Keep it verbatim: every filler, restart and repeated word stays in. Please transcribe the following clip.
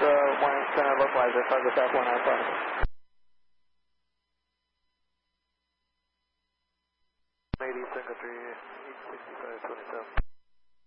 uh, one center localizer, cargo south one nine five. eighty, Tango three, eight sixty-five, twenty-seven.